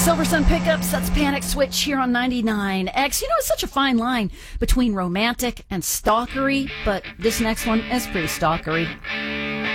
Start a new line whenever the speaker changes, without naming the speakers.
Silver Sun Pickups, that's Panic Switch here on 99X. You know, it's such a fine line between romantic and stalkery, but this next one is pretty stalkery.